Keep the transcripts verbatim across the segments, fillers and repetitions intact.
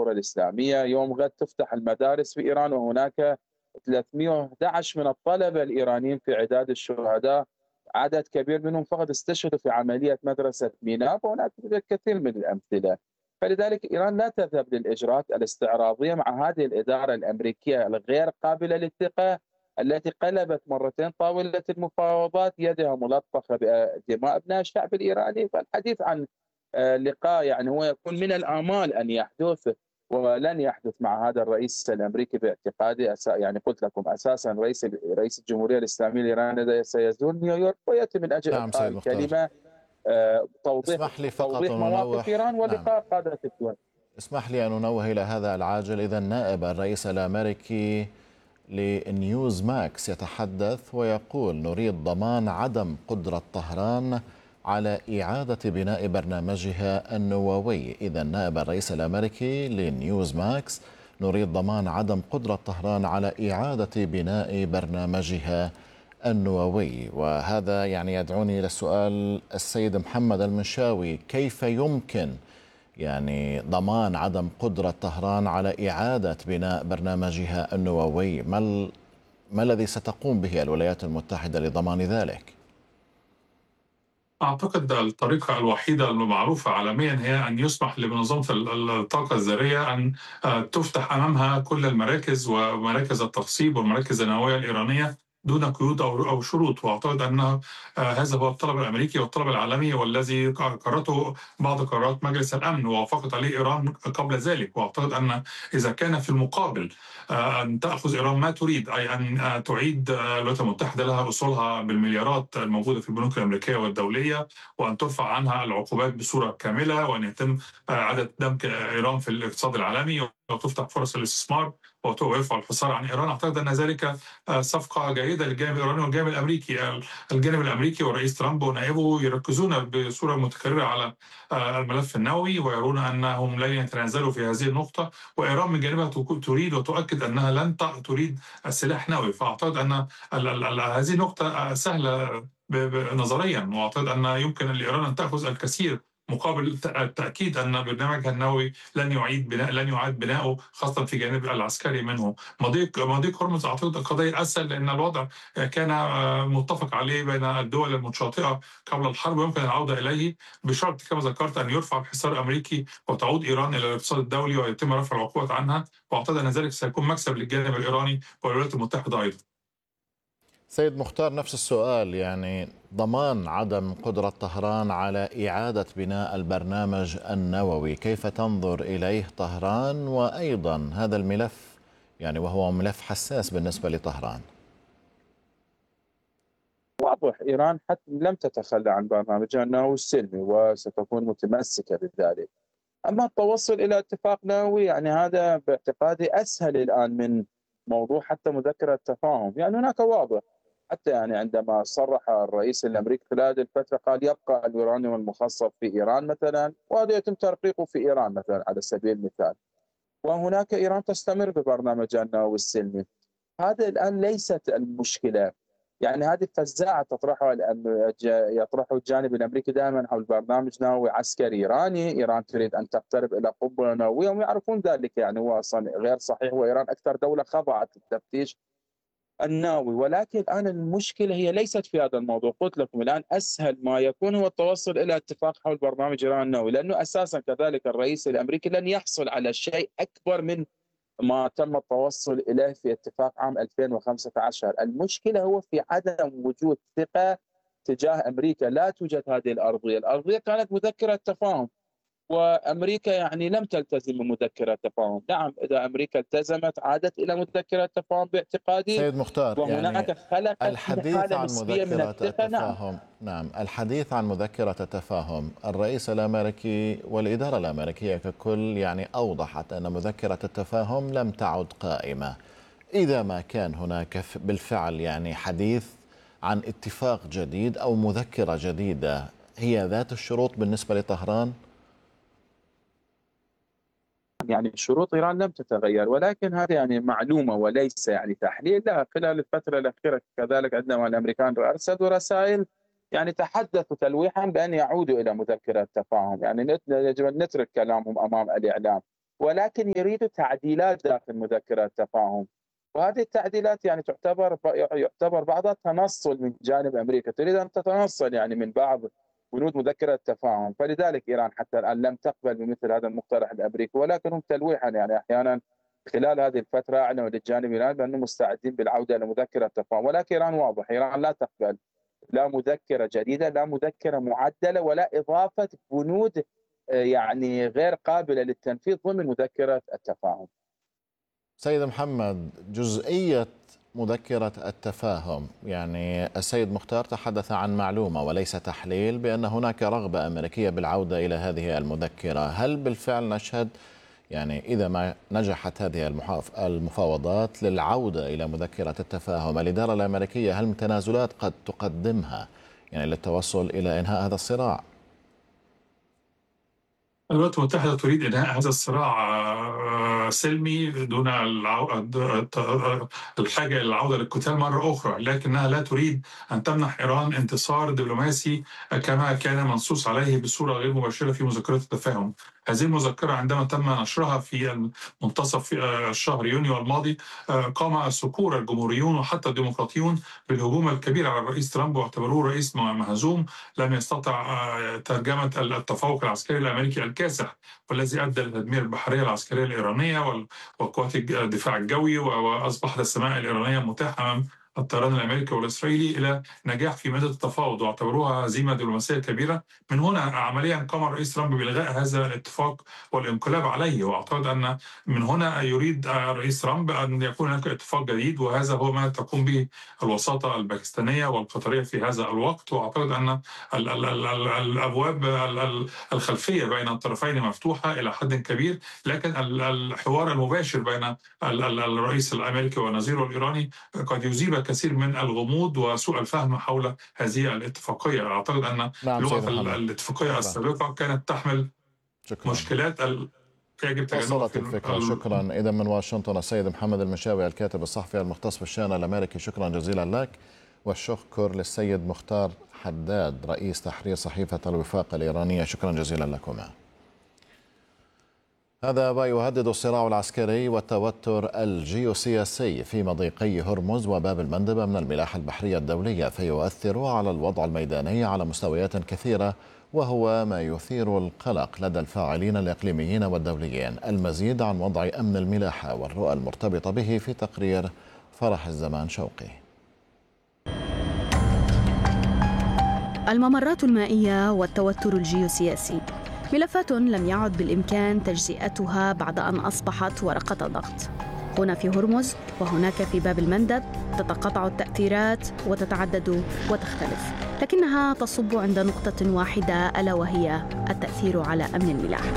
الثورة الإسلامية. يوم غد تفتح المدارس في إيران، وهناك ثلاثمئة وأحد عشر من الطلبة الإيرانيين في عداد الشهداء، عدد كبير منهم فقط استشهدوا في عملية مدرسة ميناء، وهناك الكثير من الأمثلة. فلذلك إيران لا تذهب للإجراءات الاستعراضية مع هذه الإدارة الأمريكية الغير قابلة للثقة، التي قلبت مرتين طاولة المفاوضات، يدها ملطخة بدماء أبناء الشعب الإيراني. فالحديث عن آه، لقاء يعني هو يكون من الآمال أن يحدث، ولن يحدث مع هذا الرئيس الأمريكي باعتقادي. يعني قلت لكم أساسا رئيس رئيس الجمهورية الإسلامية الإيراني سيزور نيويورك، ويأتي من أجل نعم إلقاء سيد مختار، الكلمة، آه، توضيح اسمح لي فقط توضيح أن مواقف أنوه. إيران نعم، ولقاء قادة الدول. اسمح لي أن أنوه إلى هذا العاجل. إذا نائب الرئيس الأمريكي لنيوز ماكس يتحدث ويقول: نريد ضمان عدم قدرة طهران على إعادة بناء برنامجها النووي. إذا نائب الرئيس الأمريكي لنيوز ماكس: نريد ضمان عدم قدرة طهران على إعادة بناء برنامجها النووي. وهذا يعني يدعوني إلى السؤال السيد محمد المنشاوي: كيف يمكن يعني ضمان عدم قدرة طهران على إعادة بناء برنامجها النووي؟ ما, ال... ما الذي ستقوم به الولايات المتحدة لضمان ذلك؟ أعتقد الطريقة الوحيدة المعروفة عالميا هي أن يسمح لمنظمة الطاقة الذرية أن تفتح أمامها كل المراكز ومراكز التخصيب والمراكز النووية الإيرانية دون قيود أو أو شروط. وأعتقد أن آه هذا هو الطلب الأمريكي والطلب العالمي، والذي قررته بعض قرارات مجلس الأمن ووافقت عليه إيران قبل ذلك. وأعتقد أن إذا كان في المقابل آه أن تأخذ إيران ما تريد، أي أن آه تعيد الولايات المتحدة لها أصولها بالمليارات الموجودة في البنوك الأمريكية والدولية، وأن ترفع عنها العقوبات بصورة كاملة، وأن يتم إعادة دمج إيران في الاقتصاد العالمي، وتفتح فرص الاستثمار، ويرفع الحصار عن إيران، أعتقد أن ذلك صفقة جيدة للجانب الإيراني والجانب الأمريكي. الجانب الأمريكي والرئيس ترامب ونائبه يركزون بصورة متكررة على الملف النووي، ويرون أنهم لن يتنازلوا في هذه النقطة، وإيران من جانبها تريد وتؤكد أنها لن تريد السلاح النووي. فأعتقد أن هذه النقطة سهلة نظريا، واعتقد ان يمكن لايران ان تاخذ الكثير مقابل التاكيد ان برنامجها النووي لن يعيد بناء لن يعاد بناؤه، خاصه في الجانب العسكري منه. مضيق مضيق هرمز اعتقد القضيه اسهل، لان الوضع كان متفق عليه بين الدول المتشاطئه قبل الحرب، ويمكن العوده اليه بشرط كما ذكرت ان يرفع الحصار الامريكي وتعود ايران الى الاقتصاد الدولي ويتم رفع العقوبات عنها. واعتقد ان ذلك سيكون مكسب للجانب الايراني والولايات المتحده ايضا. سيد مختار، نفس السؤال، يعني ضمان عدم قدرة طهران على إعادة بناء البرنامج النووي، كيف تنظر إليه طهران؟ وأيضا هذا الملف يعني وهو ملف حساس بالنسبة لطهران. واضح إيران حتى لم تتخلى عن برنامجها النووي السلمي، وستكون متمسكة بذلك. أما التوصل إلى اتفاق نووي يعني هذا باعتقادي أسهل الآن من موضوع حتى مذكرة التفاهم. يعني هناك واضح، حتى يعني عندما صرح الرئيس الأمريكي خلال هذه الفترة قال يبقى اليورانيوم المخصب في إيران مثلا، وهذا يتم ترقيقه في إيران مثلا على سبيل المثال، وهناك إيران تستمر ببرنامجها النووي السلمي. هذا الآن ليست المشكلة. يعني هذه الفزاعة تطرحها يطرحه الجانب الأمريكي دائما حول برنامج نووي عسكري إيراني، إيران تريد أن تقترب إلى قنبلة نووية، وهم يعرفون ذلك. يعني هو أصلا غير صحيح، وإيران أكثر دولة خضعت للتفتيش النووي. ولكن الآن المشكلة هي ليست في هذا الموضوع. قلت لكم الآن أسهل ما يكون هو التوصل إلى اتفاق حول برنامج إيران النووي، لأنه أساسا كذلك الرئيس الأمريكي لن يحصل على شيء أكبر من ما تم التوصل إليه في اتفاق عام ألفين وخمسة عشر. المشكلة هو في عدم وجود ثقة تجاه أمريكا. لا توجد هذه الأرضية. الأرضية كانت مذكرة تفاهم، وأمريكا يعني لم تلتزم بمذكرة تفاهم. نعم، إذا أمريكا التزمت عادت إلى مذكرة تفاهم باعتقادي، سيد مختار، يعني وهناك خلقت الحديث حالة عن نسبية من مذكرة الثقة. نعم التفاهم نعم الحديث عن مذكرة التفاهم، الرئيس الأمريكي والإدارة الأمريكية ككل يعني أوضحت أن مذكرة التفاهم لم تعد قائمة. إذا ما كان هناك بالفعل يعني حديث عن اتفاق جديد أو مذكرة جديدة، هي ذات الشروط بالنسبة لطهران؟ يعني شروط إيران لم تتغير، ولكن هذه يعني معلومة وليس يعني تحليل. لا، خلال الفترة الأخيرة كذلك عندما الأمريكان أرسلوا رسائل يعني تحدثوا تلويحا بأن يعودوا إلى مذكرة تفاهم. يعني يجب أن نترك كلامهم أمام الإعلام. ولكن يريد تعديلات داخل مذكرة التفاهم. وهذه التعديلات يعني تعتبر يعتبر بعضها تنصل من جانب أمريكا، تريد أن تتنصل يعني من بعض بنود مذكرة التفاهم، فلذلك إيران حتى الآن لم تقبل بمثل هذا المقترح الأمريكي، ولكن هم تلويحا يعني أحيانا خلال هذه الفترة أعلنوا للجانب الإيراني بأنهم مستعدين بالعودة إلى مذكرة التفاهم، ولكن إيران واضح، إيران لا تقبل لا مذكرة جديدة، لا مذكرة معدلة، ولا إضافة بنود يعني غير قابلة للتنفيذ ضمن مذكرة التفاهم. سيد محمد، جزئية مذكرة التفاهم، يعني السيد مختار تحدث عن معلومة وليس تحليل بأن هناك رغبة أمريكية بالعودة إلى هذه المذكرة. هل بالفعل نشهد يعني إذا ما نجحت هذه المفاوضات للعودة إلى مذكرة التفاهم، الإدارة الأمريكية هل من تنازلات قد تقدمها يعني للتوصل إلى إنهاء هذا الصراع؟ الولايات المتحدة تريد إنهاء هذا الصراع سلمي دون الحاجة إلى العودة للقتال مرة أخرى، لكنها لا تريد أن تمنح إيران انتصار دبلوماسي كما كان منصوص عليه بصورة غير مباشرة في مذكرة التفاهم. هذه المذكرة عندما تم نشرها في منتصف الشهر يونيو الماضي قام سكور الجمهوريون وحتى الديمقراطيون بالهجوم الكبير على الرئيس ترامب واعتبروه رئيس مهزوم لم يستطع ترجمة التفوق العسكري الأمريكي الكاسح والذي أدى لتدمير البحرية العسكرية الإيرانية وقوات الدفاع الجوي، وأصبحت السماء الإيرانية متاحة أمام الطيران الأمريكي والإسرائيلي إلى نجاح في مادة التفاوض، واعتبروها هزيمة دبلوماسية كبيرة. من هنا عمليا قام الرئيس ترامب بإلغاء هذا الاتفاق والانقلاب عليه، وأعتقد أن من هنا يريد الرئيس ترامب أن يكون هناك اتفاق جديد، وهذا هو ما تقوم به الوساطة الباكستانية والقطرية في هذا الوقت. وأعتقد أن ال ال ال ال الأبواب الخلفية بين الطرفين مفتوحة إلى حد كبير، لكن الحوار المباشر بين الرئيس الأمريكي ونظيره الإيراني قد يزيل كثير من الغموض وسوء الفهم حول هذه الاتفاقية. أعتقد أن نعم لغة الاتفاقية السابقة كانت تحمل شكرا. مشكلات يجب تجنبها. الفكرة. شكرا. إذا من واشنطن السيد محمد المشاوي الكاتب الصحفي المختص بالشأن الأمريكي، شكرا جزيلا لك. والشكر للسيد مختار حداد رئيس تحرير صحيفة الوفاق الإيرانية، شكرا جزيلا لكما. هذا ما يهدد الصراع العسكري والتوتر الجيوسياسي في مضيقي هرمز وباب المندب من الملاحة البحرية الدولية، فيؤثر على الوضع الميداني على مستويات كثيرة، وهو ما يثير القلق لدى الفاعلين الإقليميين والدوليين. المزيد عن وضع أمن الملاحة والرؤى المرتبطة به في تقرير فرح الزمان شوقي. الممرات المائية والتوتر الجيوسياسي ملفات لم يعد بالإمكان تجزئتها بعد أن أصبحت ورقة ضغط. هنا في هرمز وهناك في باب المندب تتقاطع التأثيرات وتتعدد وتختلف، لكنها تصب عند نقطة واحدة، ألا وهي التأثير على أمن الملاحة.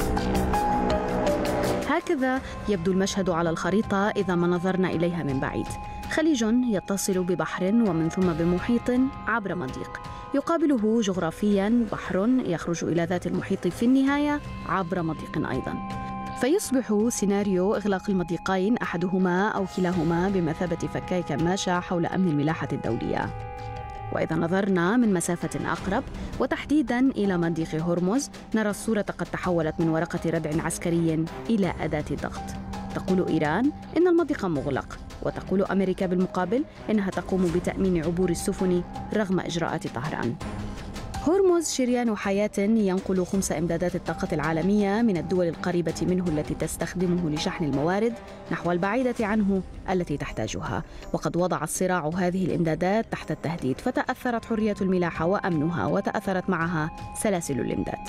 هكذا يبدو المشهد على الخريطة إذا ما نظرنا إليها من بعيد. خليج يتصل ببحر ومن ثم بمحيط عبر مضيق، يقابله جغرافياً بحر يخرج إلى ذات المحيط في النهاية عبر مضيق أيضاً. فيصبح سيناريو إغلاق المضيقين أحدهما أو كلاهما بمثابة فكاي كماشة حول أمن الملاحة الدولية. وإذا نظرنا من مسافة أقرب وتحديداً إلى مضيق هرمز، نرى الصورة قد تحولت من ورقة ردع عسكري إلى أداة ضغط. تقول إيران إن المضيق مغلق، وتقول أمريكا بالمقابل إنها تقوم بتأمين عبور السفن رغم إجراءات طهران. هرمز شريان حياة ينقل خمس إمدادات الطاقة العالمية من الدول القريبة منه التي تستخدمه لشحن الموارد نحو البعيدة عنه التي تحتاجها، وقد وضع الصراع هذه الإمدادات تحت التهديد، فتأثرت حرية الملاحة وأمنها، وتأثرت معها سلاسل الإمداد.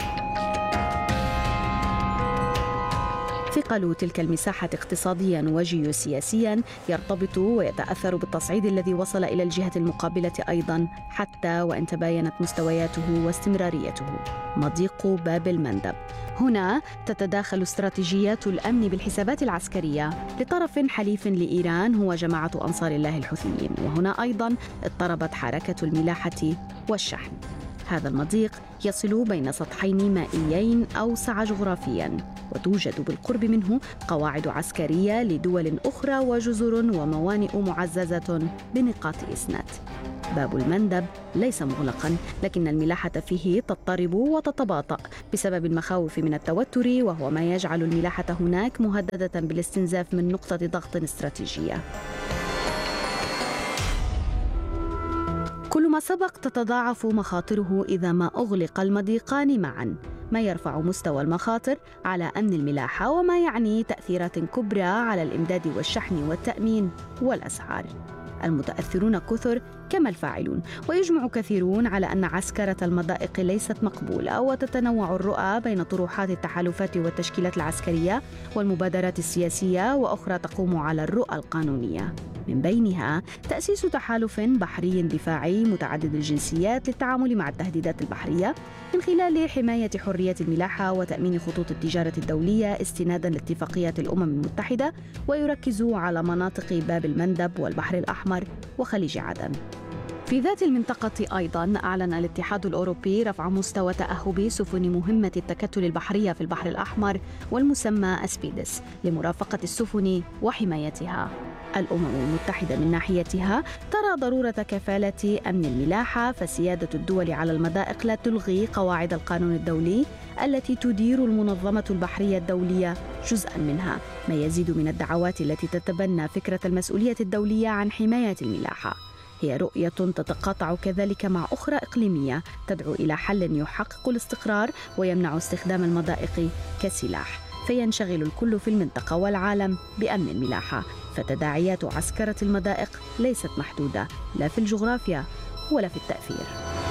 ثقل تلك المساحة اقتصادياً وجيوسياسياً يرتبط ويتأثر بالتصعيد الذي وصل إلى الجهة المقابلة أيضاً، حتى وإن تباينت مستوياته واستمراريته. مضيق باب المندب. هنا تتداخل استراتيجيات الأمن بالحسابات العسكرية لطرف حليف لإيران هو جماعة أنصار الله الحوثيين، وهنا أيضاً اضطربت حركة الملاحة والشحن. هذا المضيق يصل بين سطحين مائيين أوسع جغرافياً، وتوجد بالقرب منه قواعد عسكرية لدول أخرى وجزر وموانئ معززة بنقاط إسناد. باب المندب ليس مغلقاً، لكن الملاحة فيه تضطرب وتتباطأ بسبب المخاوف من التوتر، وهو ما يجعل الملاحة هناك مهددة بالاستنزاف من نقطة ضغط استراتيجية. كل ما سبق تتضاعف مخاطره إذا ما أغلق المضيقان معاً، ما يرفع مستوى المخاطر على أمن الملاحة، وما يعني تأثيرات كبرى على الإمداد والشحن والتأمين والأسعار. المتأثرون كثر كما الفاعلون، ويجمع كثيرون على أن عسكرة المضائق ليست مقبولة، وتتنوع الرؤى بين طروحات التحالفات والتشكيلات العسكرية والمبادرات السياسية، وأخرى تقوم على الرؤى القانونية، من بينها تأسيس تحالف بحري دفاعي متعدد الجنسيات للتعامل مع التهديدات البحرية من خلال حماية حرية الملاحة وتأمين خطوط التجارة الدولية استناداً لاتفاقيات الأمم المتحدة، ويركز على مناطق باب المندب والبحر الأحمر وخليج عدن. في ذات المنطقة أيضاً أعلن الاتحاد الأوروبي رفع مستوى تأهب سفن مهمة التكتل البحرية في البحر الأحمر والمسمى أسبيدس لمرافقة السفن وحمايتها. الأمم المتحدة من ناحيتها ترى ضرورة كفالة أمن الملاحة، فسيادة الدول على المضائق لا تلغي قواعد القانون الدولي التي تدير المنظمة البحرية الدولية جزءاً منها، ما يزيد من الدعوات التي تتبنى فكرة المسؤولية الدولية عن حماية الملاحة. هي رؤية تتقاطع كذلك مع أخرى إقليمية تدعو إلى حل يحقق الاستقرار ويمنع استخدام المضائق كسلاح، فينشغل الكل في المنطقة والعالم بأمن الملاحة. فتداعيات عسكرة المضائق ليست محدودة لا في الجغرافيا ولا في التأثير.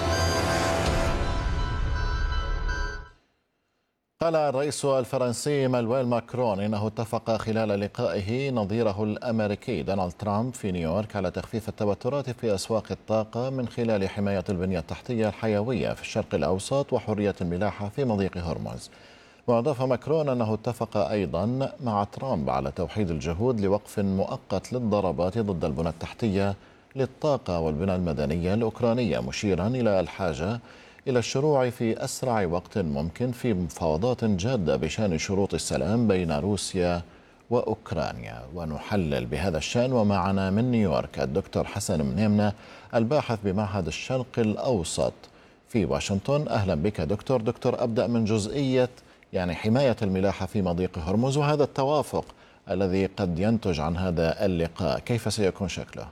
قال الرئيس الفرنسي مانويل ماكرون إنه اتفق خلال لقائه نظيره الأمريكي دونالد ترامب في نيويورك على تخفيف التوترات في أسواق الطاقة من خلال حماية البنية التحتية الحيوية في الشرق الأوسط وحرية الملاحة في مضيق هرمز. وأضاف ماكرون أنه اتفق أيضا مع ترامب على توحيد الجهود لوقف مؤقت للضربات ضد البنى التحتية للطاقة والبنى المدنية الأوكرانية، مشيرا إلى الحاجة إلى الشروع في أسرع وقت ممكن في مفاوضات جادة بشأن شروط السلام بين روسيا وأوكرانيا. ونحلل بهذا الشأن ومعنا من نيويورك الدكتور حسن منيمنة الباحث بمعهد الشرق الأوسط في واشنطن. أهلا بك دكتور. دكتور، أبدأ من جزئية يعني حماية الملاحة في مضيق هرمز وهذا التوافق الذي قد ينتج عن هذا اللقاء، كيف سيكون شكله؟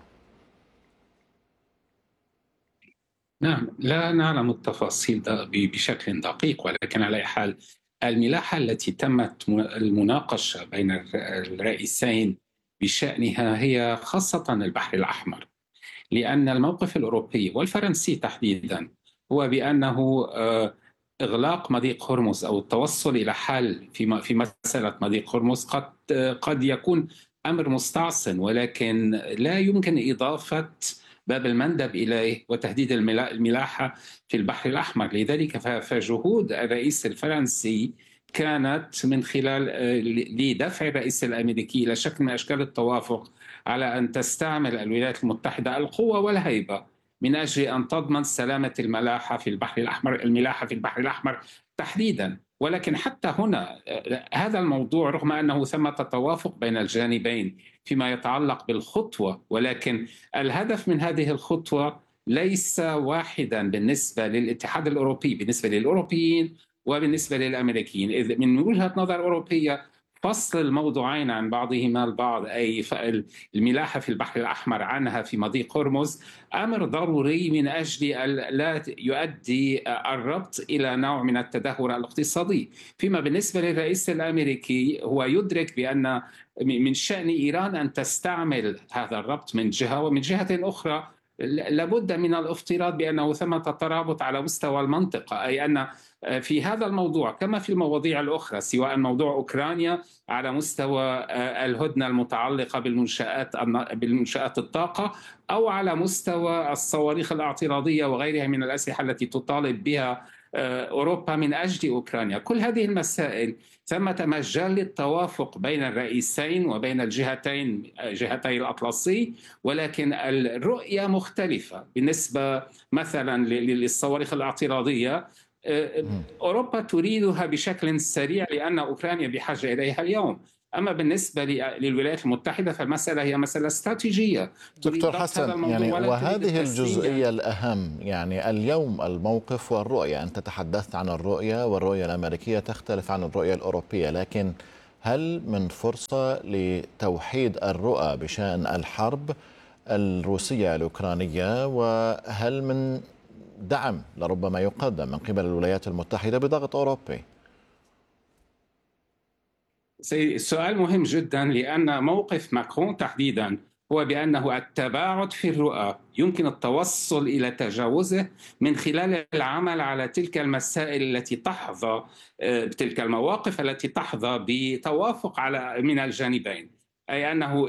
نعم، لا نعلم التفاصيل بشكل دقيق، ولكن على أي حال الملاحة التي تمت المناقشة بين الرئيسين بشأنها هي خاصة البحر الأحمر، لأن الموقف الأوروبي والفرنسي تحديدا هو بأنه إغلاق مضيق هرمز أو التوصل إلى حل في في مسألة مضيق هرمز قد قد يكون أمر مستعصٍ، ولكن لا يمكن إضافة باب المندب إليه وتهديد الملاحة في البحر الأحمر. لذلك فجهود الرئيس الفرنسي كانت من خلال لدفع الرئيس الأمريكي إلى شكل من أشكال التوافق على أن تستعمل الولايات المتحدة القوة والهيبة من أجل أن تضمن سلامة الملاحة في البحر الأحمر الملاحة في البحر الأحمر تحديدا. ولكن حتى هنا هذا الموضوع رغم أنه ثمة توافق بين الجانبين فيما يتعلق بالخطوة، ولكن الهدف من هذه الخطوة ليس واحدا بالنسبة للاتحاد الأوروبي، بالنسبة للأوروبيين وبالنسبة للأمريكيين. إذ من وجهة نظر أوروبية فصل الموضوعين عن بعضهما البعض، أي الملاحة في البحر الأحمر عنها في مضيق هرمز، أمر ضروري من أجل لا يؤدي الربط إلى نوع من التدهور الاقتصادي. فيما بالنسبة للرئيس الأمريكي هو يدرك بأن من شأن إيران أن تستعمل هذا الربط من جهة، ومن جهة أخرى لابد من الافتراض بأنه ثمة ترابط على مستوى المنطقة، أي أن في هذا الموضوع كما في المواضيع الأخرى سواء موضوع أوكرانيا على مستوى الهدنة المتعلقة بالمنشآت بالمنشآت الطاقة أو على مستوى الصواريخ الاعتراضية وغيرها من الأسلحة التي تطالب بها أوروبا من أجل أوكرانيا، كل هذه المسائل ثمة مجال للتوافق بين الرئيسين وبين الجهتين جهتي الأطلسي، ولكن الرؤية مختلفة. بالنسبة مثلا للصواريخ الاعتراضية أوروبا تريدها بشكل سريع لأن أوكرانيا بحاجة إليها اليوم، أما بالنسبة للولايات المتحدة فالمسألة هي مسألة استراتيجية. دكتور حسن، يعني وهذه الجزئية الأهم، يعني اليوم الموقف والرؤية، أنت تحدثت عن الرؤية والرؤية الأمريكية تختلف عن الرؤية الأوروبية، لكن هل من فرصة لتوحيد الرؤى بشأن الحرب الروسية الأوكرانية، وهل من دعم لربما يقدم من قبل الولايات المتحدة بضغط أوروبي؟ سؤال مهم جدا، لأن موقف ماكرون تحديدا هو بأنه التباعد في الرؤى يمكن التوصل إلى تجاوزه من خلال العمل على تلك المسائل التي تحظى تلك المواقف التي تحظى بتوافق على من الجانبين، أي أنه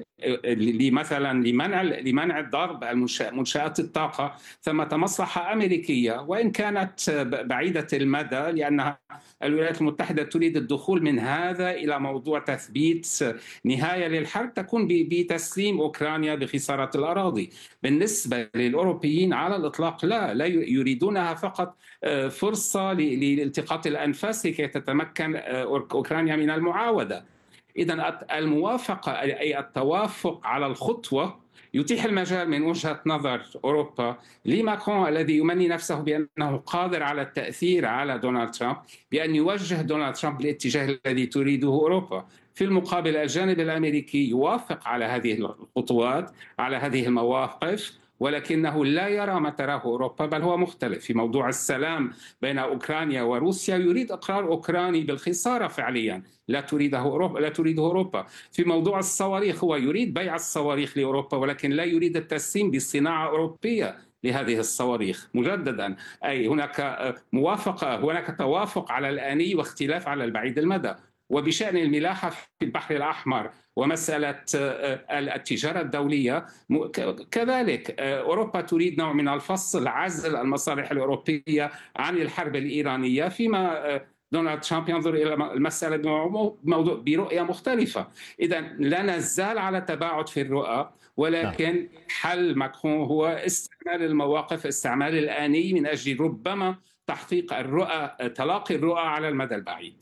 مثلا لمنع لمنع ضرب منشآت الطاقة ثمة مصلحة أمريكية وإن كانت بعيدة المدى، لأن الولايات المتحدة تريد الدخول من هذا إلى موضوع تثبيت نهاية للحرب تكون بتسليم أوكرانيا بخسارة الأراضي. بالنسبة للأوروبيين على الإطلاق لا لا يريدونها فقط فرصة لالتقاط الأنفاس لكي تتمكن أوكرانيا من المعاودة. إذن الموافقة أي التوافق على الخطوة يتيح المجال من وجهة نظر أوروبا لماكرون الذي يمني نفسه بأنه قادر على التأثير على دونالد ترامب بأن يوجه دونالد ترامب للاتجاه الذي تريده أوروبا. في المقابل الجانب الأمريكي يوافق على هذه الخطوات على هذه المواقف، ولكنه لا يرى ما تراه أوروبا، بل هو مختلف في موضوع السلام بين أوكرانيا وروسيا. يريد إقرار أوكراني بالخسارة فعليا، لا تريده أوروبا لا تريده أوروبا. في موضوع الصواريخ هو يريد بيع الصواريخ لأوروبا، ولكن لا يريد التسليم بصناعة أوروبية لهذه الصواريخ. مجددا أي هناك موافقة، هناك توافق على الآني واختلاف على البعيد المدى. وبشأن الملاحة في البحر الأحمر ومسألة التجارة الدولية كذلك، أوروبا تريد نوع من الفصل، عزل المصالح الأوروبية عن الحرب الإيرانية، فيما دونالد ترامب ينظر إلى المسألة بموضوع برؤية مختلفة. إذا لا نزال على تباعد في الرؤى، ولكن حل ماكرون هو استعمال المواقف، استعمال الآني من أجل ربما تحقيق الرؤى، تلاقي الرؤى على المدى البعيد.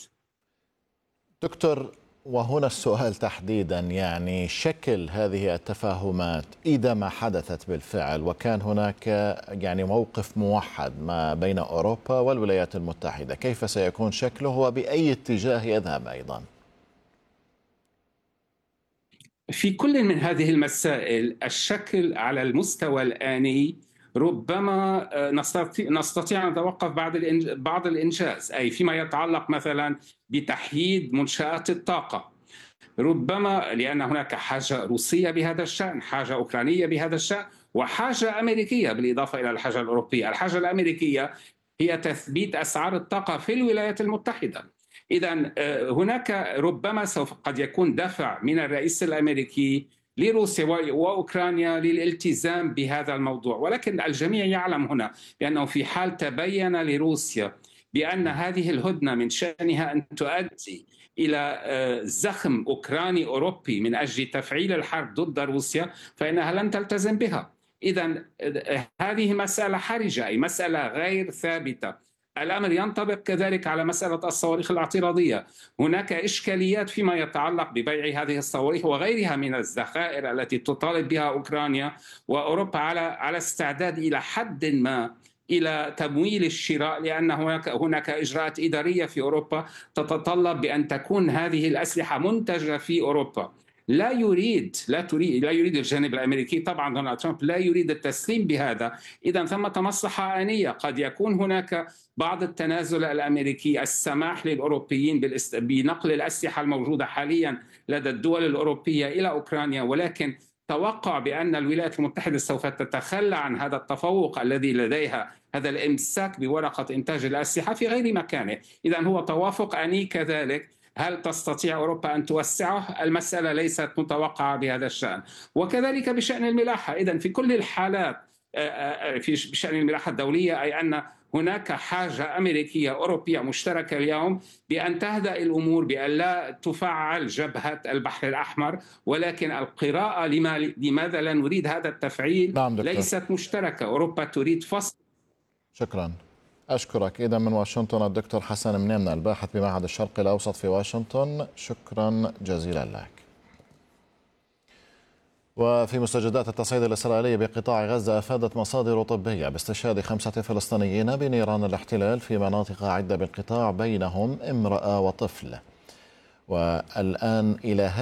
دكتور، وهنا السؤال تحديدا، يعني شكل هذه التفاهمات إذا ما حدثت بالفعل وكان هناك يعني موقف موحد ما بين أوروبا والولايات المتحدة، كيف سيكون شكله وبأي اتجاه يذهب أيضا؟ في كل من هذه المسائل الشكل على المستوى الآني ربما نستطيع أن نتوقف بعض الإنجاز، أي فيما يتعلق مثلا بتحييد منشآت الطاقة، ربما لأن هناك حاجة روسية بهذا الشأن، حاجة أوكرانية بهذا الشأن، وحاجة أمريكية بالإضافة إلى الحاجة الأوروبية. الحاجة الأمريكية هي تثبيت أسعار الطاقة في الولايات المتحدة. إذن هناك ربما سوف قد يكون دفع من الرئيس الأمريكي لروسيا وأوكرانيا للالتزام بهذا الموضوع، ولكن الجميع يعلم هنا بأنه في حال تبين لروسيا بأن هذه الهدنة من شأنها أن تؤدي إلى زخم أوكراني أوروبي من أجل تفعيل الحرب ضد روسيا فإنها لن تلتزم بها. إذن هذه مسألة حرجة، أي مسألة غير ثابتة. الأمر ينطبق كذلك على مسألة الصواريخ الاعتراضية. هناك إشكاليات فيما يتعلق ببيع هذه الصواريخ وغيرها من الذخائر التي تطالب بها أوكرانيا، وأوروبا على على استعداد إلى حد ما إلى تمويل الشراء، لأن هناك هناك إجراءات إدارية في أوروبا تتطلب بأن تكون هذه الأسلحة منتجة في أوروبا. لا يريد لا تريد لا يريد الجانب الامريكي، طبعا دونالد ترامب لا يريد التسليم بهذا. اذا ثمة مصلحه آنية، قد يكون هناك بعض التنازل الامريكي، السماح للاوروبيين بنقل الاسلحه الموجوده حاليا لدى الدول الاوروبيه الى اوكرانيا، ولكن توقع بان الولايات المتحده سوف تتخلى عن هذا التفوق الذي لديها، هذا الامساك بورقه انتاج الاسلحه في غير مكانه. اذا هو توافق آني كذلك. هل تستطيع أوروبا أن توسعه؟ المسألة ليست متوقعة بهذا الشأن. وكذلك بشأن الملاحة. إذن في كل الحالات في بشأن الملاحة الدولية، أي أن هناك حاجة أمريكية أوروبية مشتركة اليوم بأن تهدأ الأمور، بأن لا تفعل جبهة البحر الأحمر، ولكن القراءة لما لماذا لا نريد هذا التفعيل نعم ليست مشتركة. أوروبا تريد فصل. شكرا. أشكرك. إذا من واشنطن الدكتور حسن منيمنة الباحث بمعهد الشرق الأوسط في واشنطن، شكرا جزيلا لك. وفي مستجدات التصعيد الإسرائيلي بقطاع غزة أفادت مصادر طبية باستشهاد خمسة فلسطينيين بنيران الاحتلال في مناطق عدة بالقطاع، بينهم امرأة وطفل. والآن إلى